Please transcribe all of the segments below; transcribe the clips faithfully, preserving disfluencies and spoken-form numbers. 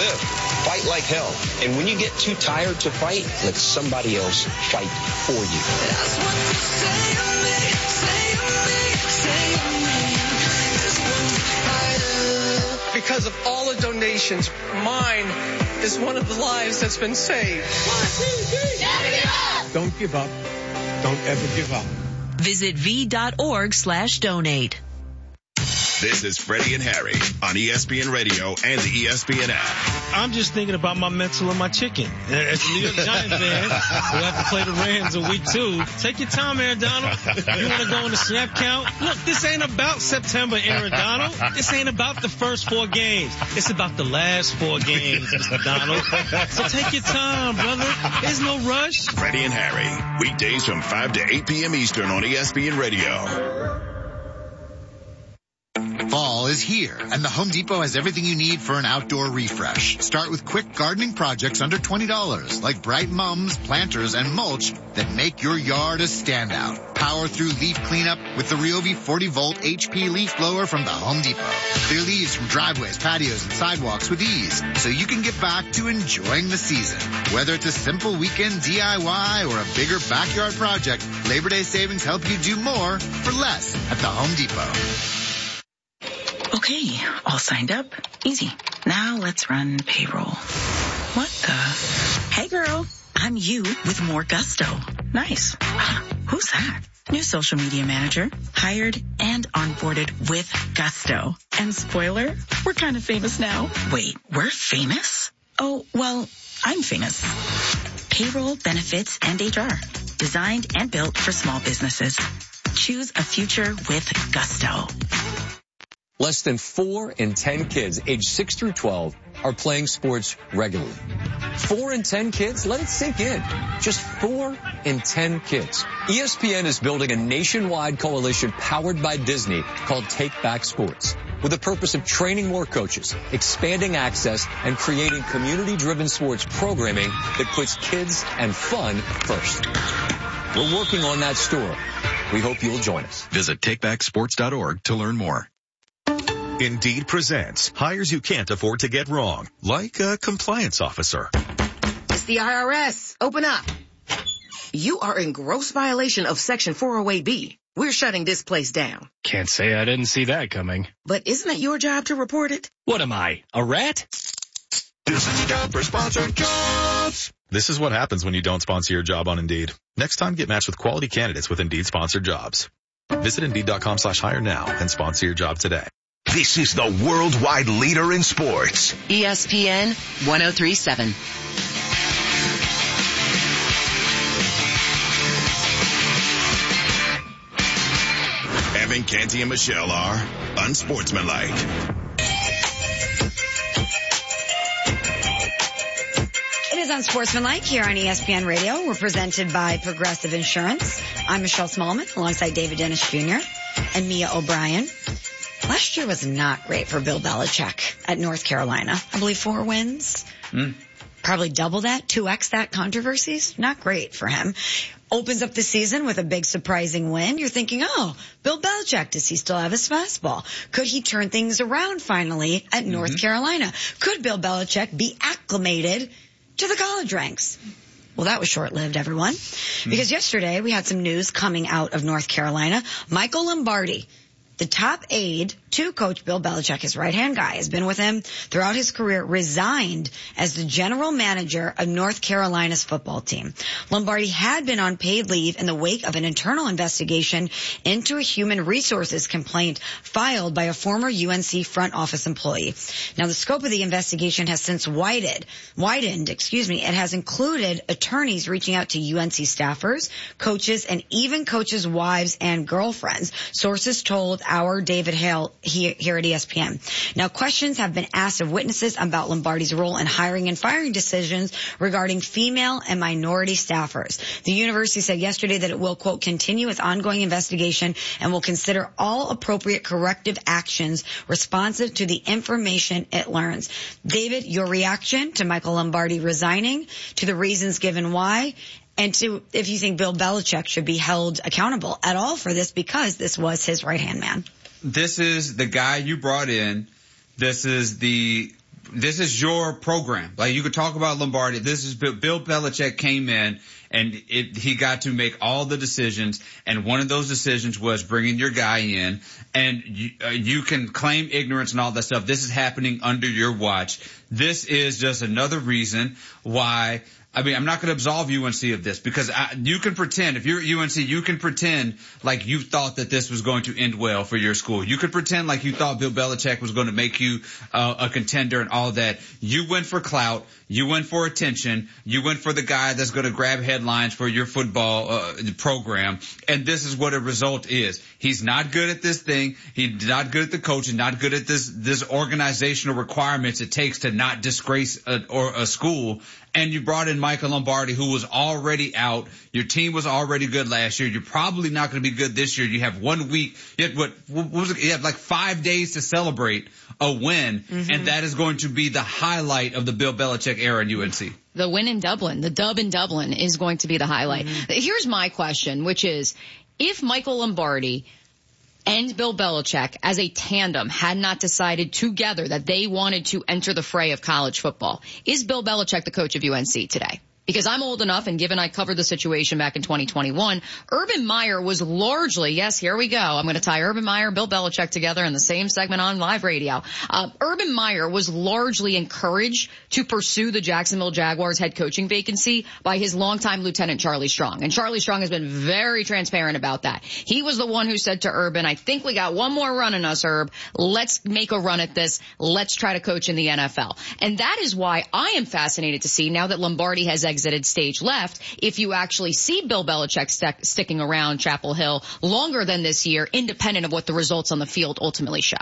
live. Fight like hell. And when you get too tired to fight, let somebody else fight for you. That's what you say to me, say to me, say to me. This one's fire. Because of all the donations, mine is one of the lives that's been saved. One, two, three. Never give up. Don't give up. Don't ever give up. Visit v.org slash donate. This is Freddie and Harry on E S P N Radio and the E S P N app. I'm just thinking about my mental and my chicken. As a New York Giants fan, we'll have to play the Rams in week two. Take your time, Aaron Donald. You want to go on the snap count? Look, this ain't about September, Aaron Donald. This ain't about the first four games. It's about the last four games, Mister Donald. So take your time, brother. There's no rush. Freddie and Harry, weekdays from five to eight p.m. Eastern on E S P N Radio. Fall is here, and the Home Depot has everything you need for an outdoor refresh. Start with quick gardening projects under twenty dollars, like bright mums, planters, and mulch that make your yard a standout. Power through leaf cleanup with the Ryobi forty volt H P leaf blower from the Home Depot. Clear leaves from driveways, patios, and sidewalks with ease, so you can get back to enjoying the season. Whether it's a simple weekend D I Y or a bigger backyard project, Labor Day savings help you do more for less at the Home Depot. Okay, all signed up. Easy. Now let's run payroll. What the? Hey girl, I'm you with more gusto. Nice. Who's that? New social media manager, hired and onboarded with gusto. And spoiler, we're kind of famous now. Wait, we're famous? Oh, well, I'm famous. Payroll, benefits, and H R. Designed and built for small businesses. Choose a future with gusto. Less than four in ten kids aged six through twelve are playing sports regularly. Four in ten kids? Let it sink in. Just four in ten kids. E S P N is building a nationwide coalition powered by Disney called Take Back Sports, with the purpose of training more coaches, expanding access, and creating community-driven sports programming that puts kids and fun first. We're working on that story. We hope you'll join us. Visit take back sports dot org to learn more. Indeed presents hires you can't afford to get wrong, like a compliance officer. It's the I R S. Open up. You are in gross violation of Section four oh eight B. We're shutting this place down. Can't say I didn't see that coming. But isn't it your job to report it? What am I, a rat? This is time for sponsored jobs. This is what happens when you don't sponsor your job on Indeed. Next time, get matched with quality candidates with Indeed sponsored jobs. Visit Indeed.com slash hire now and sponsor your job today. This is the worldwide leader in sports. E S P N one oh three point seven. Evan, Canty, and Michelle are unsportsmanlike. It is Unsportsmanlike here on E S P N Radio. We're presented by Progressive Insurance. I'm Michelle Smallman alongside David Dennis Junior and Mia O'Brien. Last year was not great for Bill Belichick at North Carolina. I believe four wins. Mm. Probably double that, two X that controversies. Not great for him. Opens up the season with a big surprising win. You're thinking, oh, Bill Belichick, does he still have his fastball? Could he turn things around finally at mm-hmm. North Carolina? Could Bill Belichick be acclimated to the college ranks? Well, that was short-lived, everyone. Mm-hmm. Because yesterday we had some news coming out of North Carolina. Michael Lombardi, the top aide to Coach Bill Belichick, his right-hand guy, has been with him throughout his career, resigned as the general manager of North Carolina's football team. Lombardi had been on paid leave in the wake of an internal investigation into a human resources complaint filed by a former U N C front office employee. Now, the scope of the investigation has since widened, widened, excuse me. It has included attorneys reaching out to U N C staffers, coaches, and even coaches' wives and girlfriends. Sources told our David Hale here, here at E S P N. Now, questions have been asked of witnesses about Lombardi's role in hiring and firing decisions regarding female and minority staffers. The university said yesterday that it will, quote, continue its ongoing investigation and will consider all appropriate corrective actions responsive to the information it learns. David, your reaction to Michael Lombardi resigning, to the reasons given why, and to if you think Bill Belichick should be held accountable at all for this because this was his right-hand man. This is the guy you brought in. This is the this is your program. Like, you could talk about Lombardi. This is Bill, Bill Belichick came in and it, he got to make all the decisions. And one of those decisions was bringing your guy in, and you, uh, you can claim ignorance and all that stuff. This is happening under your watch. This is just another reason why. I mean, I'm not going to absolve U N C of this, because I, you can pretend, if you're at U N C, you can pretend like you thought that this was going to end well for your school. You could pretend like you thought Bill Belichick was going to make you uh, a contender and all that. You went for clout. You went for attention. You went for the guy that's going to grab headlines for your football uh, program. And this is what a result is. He's not good at this thing. He's not good at the coaching, not good at this, this organizational requirements it takes to not disgrace a, or a school. And you brought in Michael Lombardi, who was already out. Your team was already good last year. You're probably not going to be good this year. You have one week. You had what, what was it? You have like five days to celebrate a win. Mm-hmm. And that is going to be the highlight of the Bill Belichick era in U N C. The win in Dublin, the dub in Dublin is going to be the highlight. Mm-hmm. Here's my question, which is, if Michael Lombardi and Bill Belichick as a tandem had not decided together that they wanted to enter the fray of college football, is Bill Belichick the coach of U N C today? Because I'm old enough, and given I covered the situation back in twenty twenty-one, Urban Meyer was largely, yes, here we go. I'm going to tie Urban Meyer and Bill Belichick together in the same segment on live radio. Uh, Urban Meyer was largely encouraged to pursue the Jacksonville Jaguars head coaching vacancy by his longtime lieutenant, Charlie Strong. And Charlie Strong has been very transparent about that. He was the one who said to Urban, I think we got one more run in us, Herb. Let's make a run at this. Let's try to coach in the N F L. And that is why I am fascinated to see, now that Lombardi has exited stage left, if you actually see Bill Belichick st- sticking around Chapel Hill longer than this year, independent of what the results on the field ultimately show.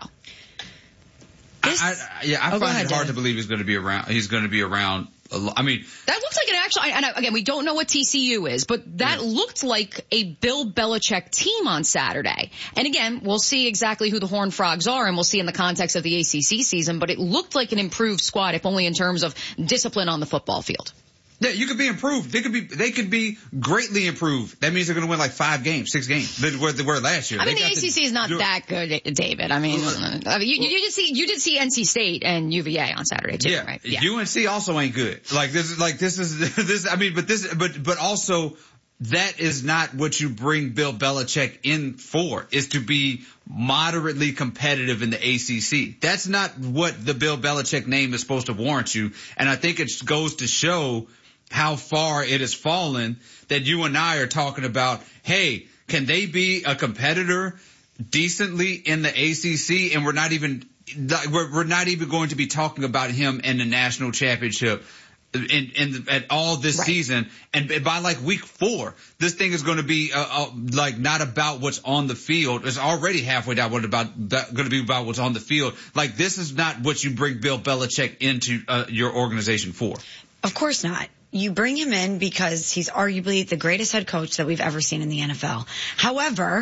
This, I, I, yeah, I oh, find ahead, it hard David. to believe he's going to be around. He's going to be around. I mean, that looks like an actual. And again, we don't know what T C U is, but that yeah. looked like a Bill Belichick team on Saturday. And again, we'll see exactly who the Horned Frogs are, and we'll see in the context of the A C C season. But it looked like an improved squad, if only in terms of discipline on the football field. Yeah, you could be improved. They could be, they could be greatly improved. That means they're going to win like five games, six games. They were, they were last year. I mean, they the A C C to, is not that good, David. I mean, I mean you, you did see, you did see N C State and U V A on Saturday too, yeah, right? Yeah. U N C also ain't good. Like this is, like this is, this, I mean, but this, but, but also that is not what you bring Bill Belichick in for, is to be moderately competitive in the A C C. That's not what the Bill Belichick name is supposed to warrant you. And I think it goes to show how far it has fallen that you and I are talking about, hey, can they be a competitor decently in the A C C? And we're not even, we're, we're not even going to be talking about him in the national championship in, in at all this right. season. And by like week four, this thing is going to be uh, uh, like not about what's on the field. It's already halfway down. What about going to be about what's on the field? Like, this is not what you bring Bill Belichick into uh, your organization for. Of course not. You bring him in because he's arguably the greatest head coach that we've ever seen in the N F L. However,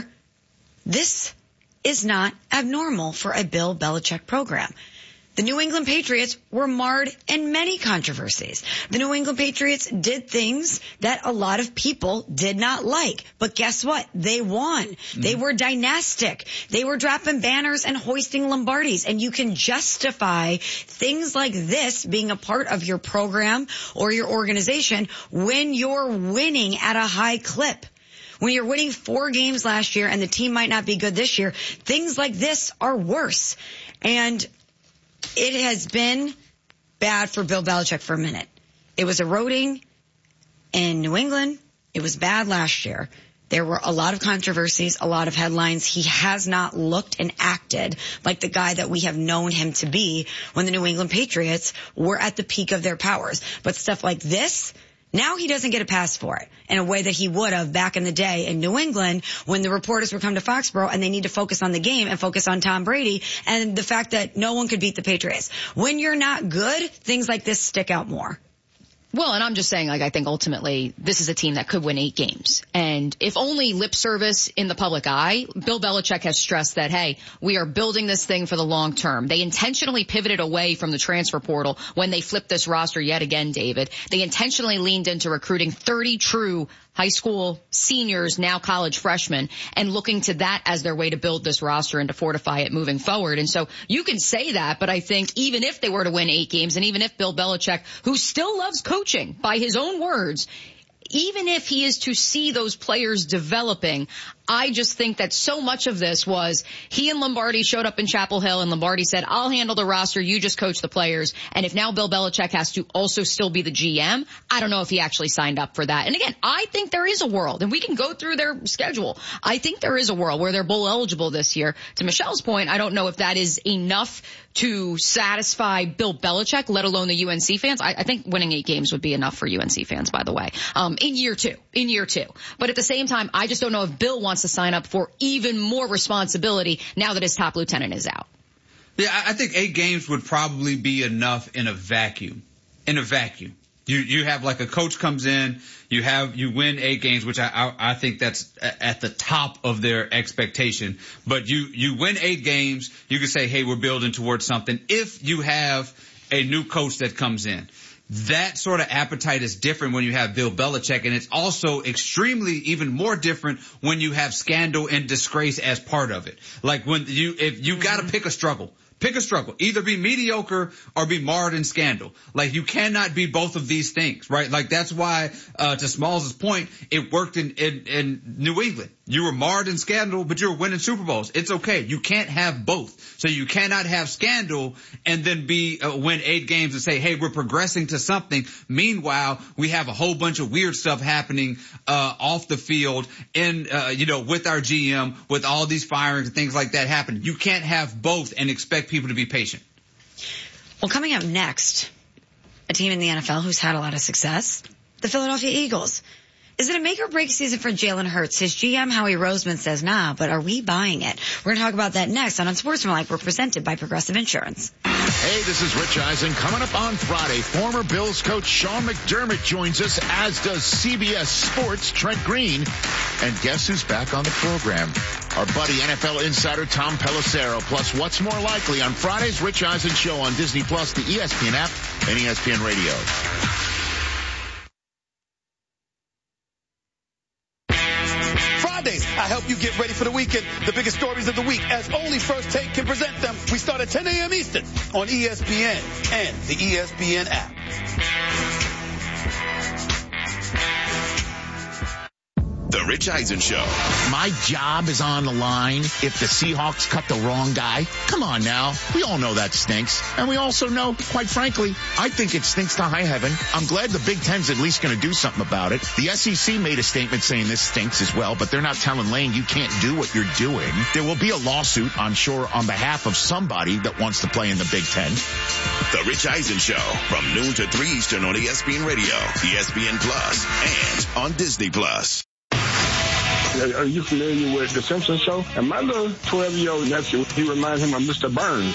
this is not abnormal for a Bill Belichick program. The New England Patriots were marred in many controversies. The New England Patriots did things that a lot of people did not like. But guess what? They won. Mm-hmm. They were dynastic. They were dropping banners and hoisting Lombardis. And you can justify things like this being a part of your program or your organization when you're winning at a high clip. When you're winning four games last year and the team might not be good this year, things like this are worse. And it has been bad for Bill Belichick for a minute. It was eroding in New England. It was bad last year. There were a lot of controversies, a lot of headlines. He has not looked and acted like the guy that we have known him to be when the New England Patriots were at the peak of their powers. But stuff like this, now he doesn't get a pass for it in a way that he would have back in the day in New England when the reporters would come to Foxborough and they need to focus on the game and focus on Tom Brady and the fact that no one could beat the Patriots. When you're not good, things like this stick out more. Well, and I'm just saying, like, I think ultimately this is a team that could win eight games. And if only lip service in the public eye, Bill Belichick has stressed that, hey, we are building this thing for the long term. They intentionally pivoted away from the transfer portal when they flipped this roster yet again, David. They intentionally leaned into recruiting thirty true high school seniors, now college freshmen, and looking to that as their way to build this roster and to fortify it moving forward. And so you can say that, but I think even if they were to win eight games, and even if Bill Belichick, who still loves coaching by his own words, even if he is to see those players developing, I just think that so much of this was he and Lombardi showed up in Chapel Hill and Lombardi said, I'll handle the roster, you just coach the players. And if now Bill Belichick has to also still be the G M, I don't know if he actually signed up for that. And again, I think there is a world, and we can go through their schedule. I think there is a world where they're bowl eligible this year. To Michelle's point, I don't know if that is enough to satisfy Bill Belichick, let alone the U N C fans. I, I think winning eight games would be enough for U N C fans, by the way, um, in year two, in year two. But at the same time, I just don't know if Bill wants to sign up for even more responsibility now that his top lieutenant is out. Yeah, I think eight games would probably be enough in a vacuum. In a vacuum. You you have like a coach comes in, you have you win eight games, which I I, I think that's at the top of their expectation. But you you win eight games, you can say, hey, we're building towards something. If you have a new coach that comes in, that sort of appetite is different when you have Bill Belichick, and it's also extremely even more different when you have scandal and disgrace as part of it. Like when you if you got to pick a struggle. Pick a struggle. Either be mediocre or be marred in scandal. Like, you cannot be both of these things, right? Like, that's why, uh, to Smalls' point, it worked in, in, in New England. You were marred in scandal, but you were winning Super Bowls. It's okay. You can't have both. So you cannot have scandal and then be, uh, win eight games and say, hey, we're progressing to something. Meanwhile, we have a whole bunch of weird stuff happening, uh, off the field in, uh, you know, with our G M, with all these firings and things like that happening. You can't have both and expect people to be patient. Well, coming up next, a team in the N F L who's had a lot of success, the Philadelphia Eagles. Is it a make or break season for Jalen Hurts? His G M, Howie Roseman, says nah, but are we buying it? We're going to talk about that next on Unsportsmanlike. We're presented by Progressive Insurance. Hey, this is Rich Eisen. Coming up on Friday, former Bills coach Sean McDermott joins us, as does C B S Sports' Trent Green. And guess who's back on the program? Our buddy N F L insider Tom Pelissero. Plus, what's more likely on Friday's Rich Eisen show on Disney Plus, the E S P N app, and E S P N Radio. I help you get ready for the weekend. The biggest stories of the week, as only First Take can present them. We start at ten a.m. Eastern on E S P N and the E S P N app. The Rich Eisen Show. My job is on the line if the Seahawks cut the wrong guy. Come on now. We all know that stinks. And we also know, quite frankly, I think it stinks to high heaven. I'm glad the Big Ten's at least going to do something about it. The S E C made a statement saying this stinks as well, but they're not telling Lane you can't do what you're doing. There will be a lawsuit, I'm sure, on behalf of somebody that wants to play in the Big Ten. The Rich Eisen Show from noon to three Eastern on E S P N Radio, E S P N Plus, and on Disney Plus. Are you familiar with The Simpsons show? And my little twelve-year-old nephew, he reminds him of Mister Burns.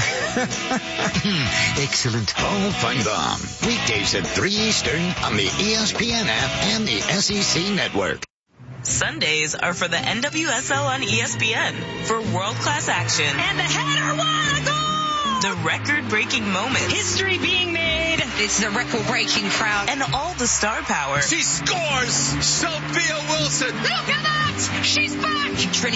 Excellent. All fun bomb. Weekdays at three Eastern on the E S P N app and the S E C network. Sundays are for the N W S L on E S P N for world-class action. And the header, what a goal! The record-breaking moments. History being made. It's the record-breaking crowd. And all the star power. She scores! Sophia Wilson! Look at that! She's back!